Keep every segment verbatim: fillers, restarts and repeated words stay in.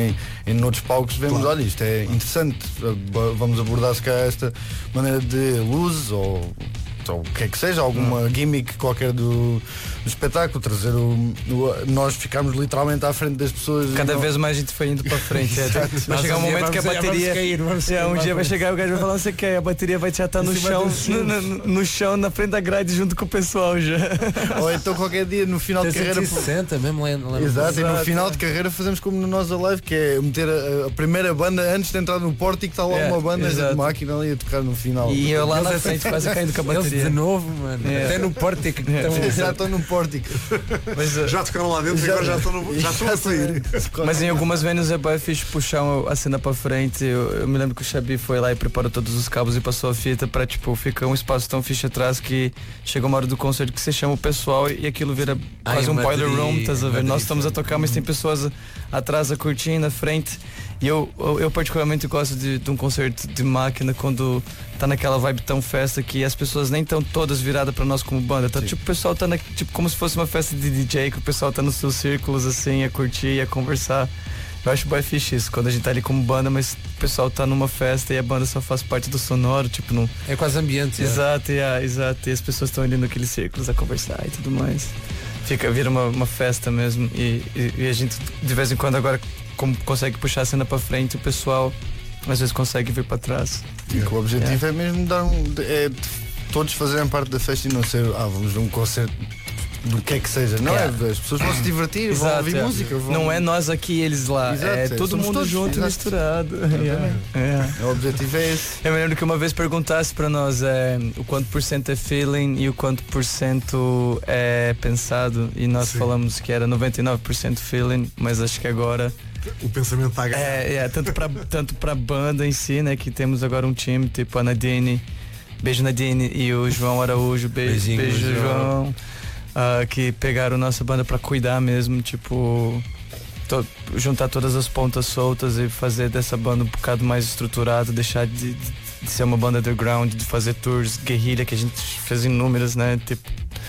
em, em outros palcos, vemos, claro. Olha, isto é interessante, vamos abordar se calhar esta maneira de luz ou, ou o que é que seja, alguma hum. gimmick qualquer do, do espetáculo, trazer o, o nós ficarmos literalmente à frente das pessoas. Cada não... vez mais a gente foi indo para frente. É, vai chegar um momento que a bateria cair, é, um dia vai chegar o gajo vai falar, não sei o que, a bateria vai já estar no chão, no, no, no chão, na frente da grade junto com o pessoal já. Ou então qualquer dia no final de carreira sessenta, mesmo lá, lá exato, Exato, e no final de carreira fazemos como no Nós Alive, que é meter a, a primeira banda antes de entrar no pórtico, está lá é, uma banda de máquina ali a tocar no final. E eu lá na frente quase caindo com a bateria. De novo, mano. É. Até no pórtico. É. Já estão no pórtico. Mas, já tocaram lá dentro já, e agora já estão, no, já estão a sair. Mas em algumas venues é bem fixe puxar a cena para frente. Eu, eu me lembro que o Xabi foi lá e preparou todos os cabos e passou a fita para, tipo, ficar um espaço tão fixe atrás que chega uma hora do concerto que você chama o pessoal e aquilo vira Ai, quase um boiler bateria, room, estás a ver? Nós estamos a tocar, mas hum. tem pessoas atrás a curtir na frente. E eu, eu, eu particularmente gosto de, de um concerto de máquina quando tá naquela vibe tão festa que as pessoas nem estão todas viradas pra nós como banda. Tá, tipo, o pessoal tá na, tipo, como se fosse uma festa de D J, que o pessoal tá nos seus círculos assim, a curtir, a conversar. Eu acho bem fixe isso, quando a gente tá ali como banda, mas o pessoal tá numa festa e a banda só faz parte do sonoro, tipo, não... É quase ambiente. Exato, é. É, exato. E as pessoas estão ali naqueles círculos a conversar e tudo mais. Fica, vira uma, uma festa mesmo. E, e, e a gente, de vez em quando, agora como consegue puxar a cena para frente, o pessoal às vezes consegue vir para trás. E o objetivo é, é mesmo dar um, é todos fazerem parte da festa e não ser, ah, vamos ver um concerto do que é que seja, não é? é as pessoas vão se divertir, exato, vão ouvir é. música, vão... não é nós aqui e eles lá, exato, é, é todo mundo todos, junto e misturado. É, é. O objetivo é esse. Eu me lembro que uma vez perguntasse para nós é, o quanto por cento é feeling e o quanto por cento é pensado, e nós Sim. falamos que era noventa e nove por cento feeling, mas acho que agora o pensamento está a ganhar. É, é tanto para tanto para banda em si, né, que temos agora um time tipo a Nadine, beijo Nadine, e o João Araújo, beijo, Beijinho, beijo João, João uh, que pegaram nossa banda para cuidar mesmo, tipo to, juntar todas as pontas soltas e fazer dessa banda um bocado mais estruturada, deixar de, de, de ser uma banda underground, de fazer tours guerrilha que a gente fez inúmeras, né, tipo.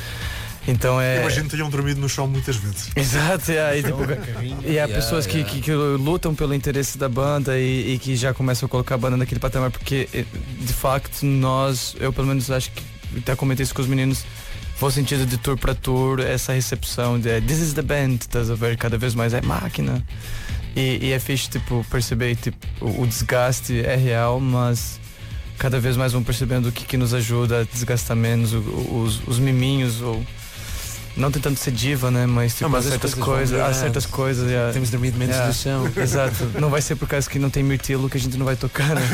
Então é. Imagino que tenham dormido no chão muitas vezes. Exato, é, e, tipo, e há yeah, pessoas que, yeah. que, que lutam pelo interesse da banda e, e que já começam a colocar a banda naquele patamar, porque de facto nós, eu pelo menos acho que até comentei isso com os meninos, foi o sentido de tour para tour, essa recepção de this is the band, estás a ver, cada vez mais é máquina. E, e é fixe, tipo, perceber, tipo, o, o desgaste é real, mas cada vez mais vamos percebendo o que, que nos ajuda a desgastar menos, o, os, os miminhos, ou não tentando ser diva, né? Mas tipo, não, mas há certas coisas, coisas há certas coisas. Yeah. Temos dormido menos yeah. no chão. Exato. Não vai ser por causa que não tem mirtilo que a gente não vai tocar, né?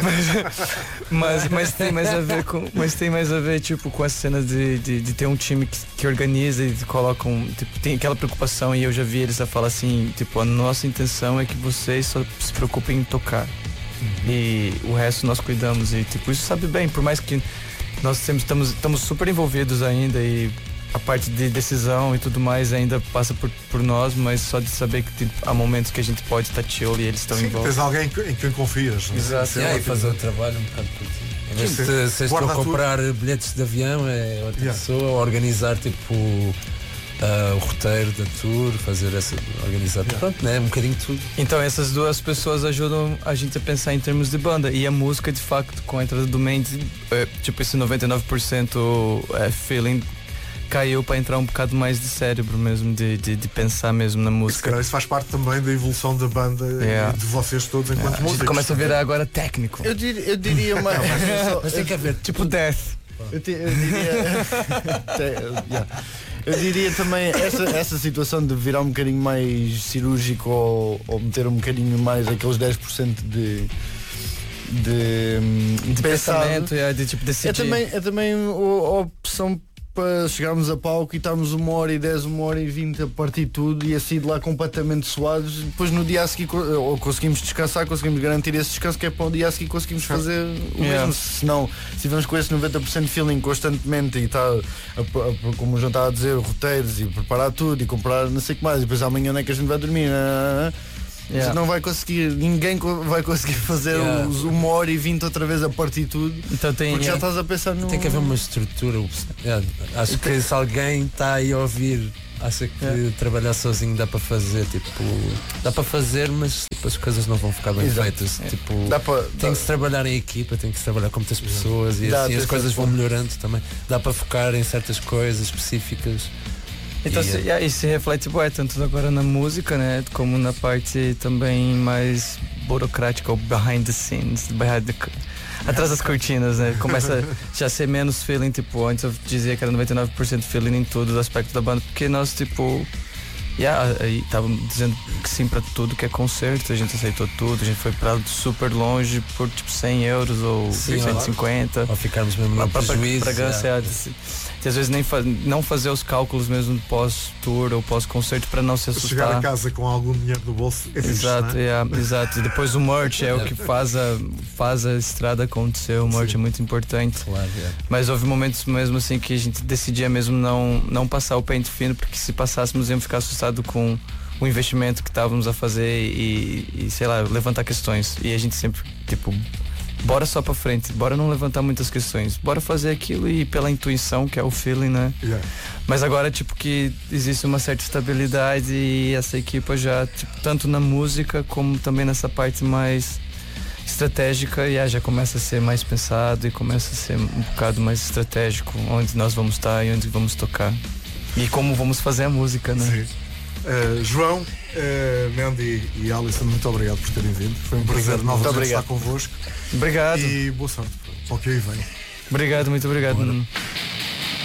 mas, mas, mas tem mais a ver com. Mas tem mais a ver, tipo, com essa cena de, de, de ter um time que, que organiza e coloca um. Tipo, tem aquela preocupação, e eu já vi eles a falar assim, tipo, a nossa intenção é que vocês só se preocupem em tocar. Uhum. E o resto nós cuidamos. E tipo, isso sabe bem, por mais que nós temos, estamos, estamos super envolvidos ainda e a parte de decisão e tudo mais ainda passa por, por nós, mas só de saber que tipo, há momentos que a gente pode estar chill e eles estão em volta. Tens alguém em quem confias. Exato, é, e fazer o trabalho um bocado por ti. Em vez de se estou a comprar tudo. Bilhetes de avião, é outra yeah. pessoa, organizar tipo uh, o roteiro da tour, fazer essa, organizar yeah. pronto, né? Um bocadinho de tudo. Então essas duas pessoas ajudam a gente a pensar em termos de banda, e a música de facto com a entrada do Mendes, é, tipo esse noventa e nove por cento é, feeling caiu para entrar um bocado mais de cérebro mesmo, de, de, de pensar mesmo na música. Isso, isso faz parte também da evolução da banda yeah. e de vocês todos enquanto yeah. músicos. A gente começa a ver agora técnico. Eu diria, eu diria mais. Mas tem que haver tipo Death. Eu, te, eu diria. yeah. Eu diria também essa, essa situação de virar um bocadinho mais cirúrgico ou, ou meter um bocadinho mais aqueles dez por cento de. de, de pensamento, é, de tipo decidir. É também, é também a opção para chegarmos a palco e estarmos uma hora e dez, uma hora e vinte a partir tudo e a sair de lá completamente suados. Depois no dia a seguir ou conseguimos descansar, conseguimos garantir esse descanso, que é para o dia a seguir conseguimos fazer o yeah. mesmo. Se não, se estivermos com esse noventa por cento de feeling constantemente e está, a, a, como o João está a dizer, roteiros e preparar tudo e comprar não sei o que mais, e depois amanhã onde é que a gente vai dormir? Ah, yeah. Não vai conseguir, ninguém vai conseguir fazer yeah. os uma hora e vinte outra vez a partir tudo, então tem, porque yeah. já estás a pensar no... Tem que haver uma estrutura. Yeah. Acho que se alguém está aí a ouvir acha que yeah. trabalhar sozinho dá para fazer, tipo, dá para fazer, mas tipo, as coisas não vão ficar bem Exato. feitas. É. Tipo, dá pra, tem dá... que se trabalhar em equipa, tem que se trabalhar com muitas pessoas e dá, assim as coisas vão melhorando também. Dá para focar em certas coisas específicas. Então, e, se, yeah, e se reflete bué, tanto agora na música, né, como na parte também mais burocrática, ou behind the scenes, behind the, atrás das cortinas, né, começa já a ser menos feeling, tipo, antes eu dizia que era noventa e nove por cento feeling em todo o aspecto da banda, porque nós, tipo, yeah, aí estavam dizendo que sim pra tudo que é concerto, a gente aceitou tudo, a gente foi pra super longe por, tipo, cem euros ou sim, cento e cinquenta. Ou ficarmos mesmo no prejuízo. Pra ganhar, que às vezes nem fa não fazer os cálculos mesmo pós-tour ou pós-concerto para não se assustar. Chegar a casa com algum dinheiro no bolso é fixe, exato, é? É, exato. E depois o merch é o que faz a, faz a estrada acontecer. O merch Sim. é muito importante. Claro, é. Mas houve momentos mesmo assim que a gente decidia mesmo não, não passar o pente fino, porque se passássemos íamos ficar assustados com o investimento que estávamos a fazer e, e sei lá, levantar questões. E a gente sempre, tipo, bora só pra frente, bora não levantar muitas questões, bora fazer aquilo e ir pela intuição, que é o feeling, né? Yeah. Mas agora, tipo, que existe uma certa estabilidade e essa equipa já, tipo, tanto na música como também nessa parte mais estratégica, e já começa a ser mais pensado e começa a ser um bocado mais estratégico, onde nós vamos estar e onde vamos tocar. E como vamos fazer a música, né? Sim. Uh, João, uh, Mandy e Alisson, muito obrigado por terem vindo. Foi um prazer novamente estar convosco. Obrigado. E boa sorte para o que aí vem. Obrigado, muito obrigado.